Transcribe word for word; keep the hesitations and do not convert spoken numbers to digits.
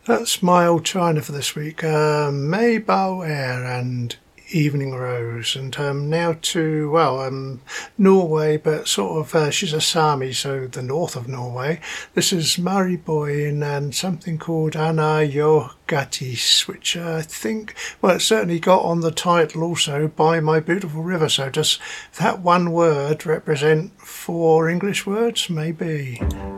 That's my old China for this week. Uh, May Bao Air and Evening Rose, and um, now to, well, um, Norway, but sort of, uh, she's a Sami, so the north of Norway. This is Mari Boyin and something called Anna Yogatis, which uh, I think, well, it certainly got on the title also, By My Beautiful River. So does that one word represent four English words? Maybe.